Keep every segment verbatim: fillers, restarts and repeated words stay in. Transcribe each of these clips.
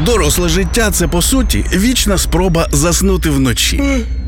Доросле життя – це, по суті, вічна спроба заснути вночі.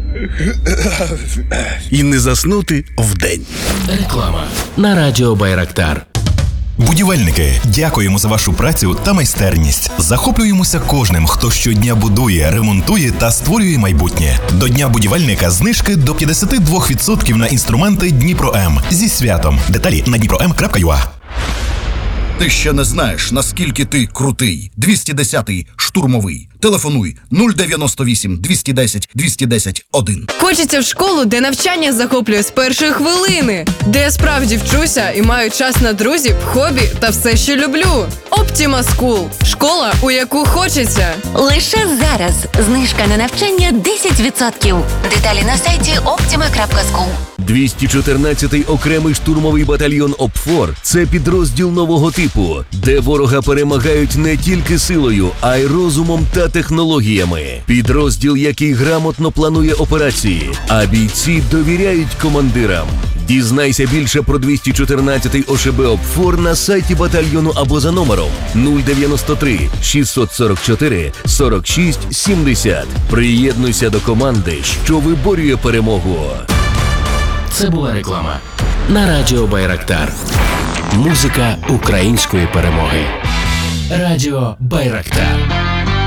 І не заснути вдень. Реклама на радіо Байрактар. Будівельники, дякуємо за вашу працю та майстерність. Захоплюємося кожним, хто щодня будує, ремонтує та створює майбутнє. До Дня будівельника знижки до п'ятдесят два відсотки на інструменти Дніпро-М. Зі святом. Деталі на дніпром крапка ю а. Ти ще не знаєш, наскільки ти крутий. двісті десятий штурмовий. Телефонуй нуль дев'яносто вісім двісті десять двісті десять один. Хочеться в школу, де навчання захоплює з першої хвилини, де я справді вчуся і маю час на друзів, хобі та все, що люблю. Optima School – школа, у яку хочеться. Лише зараз знижка на навчання десять відсотків. Деталі на сайті optima крапка скул. двісті чотирнадцятий окремий штурмовий батальйон ОПФОР – це підрозділ нового типу, де ворога перемагають не тільки силою, а й розумом та технологіями. Підрозділ, який грамотно планує операції, а бійці довіряють командирам. Дізнайся більше про двісті чотирнадцятий ОШБ ОПФОР на сайті батальйону або за номером нуль дев'яносто три шістсот сорок чотири сорок шість сімдесят. Приєднуйся до команди, що виборює перемогу. Це була реклама на радіо Байрактар. Музика української перемоги. Радіо Байрактар.